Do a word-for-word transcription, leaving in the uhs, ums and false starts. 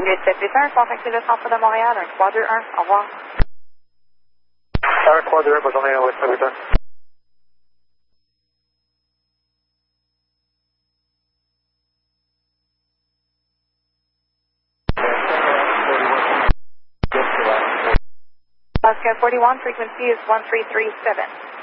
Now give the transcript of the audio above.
huit sept huit un, contactez le centre de Montréal, un trois deux un, au revoir. un trois deux un, bonne journée, West sept huit un. Alaska forty-one, frequency is one three three seven.